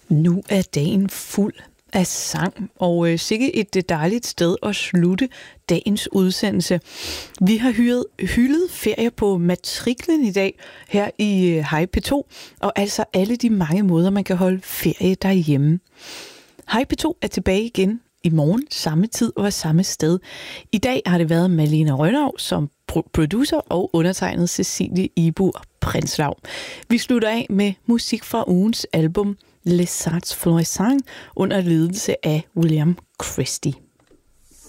Nu er dagen fuld af sang, og sikke et dejligt sted at slutte dagens udsendelse. Vi har hyldet ferie på matriklen i dag her i Hej P2, og altså alle de mange måder, man kan holde ferie derhjemme. Hej P2 er tilbage igen i morgen, samme tid og samme sted. I dag har det været Malene Rønnav som producer og undertegnet Cecilie Ibur Prinslav. Vi slutter af med musik fra ugens album Les Arts Florissants under ledelse af William Christie.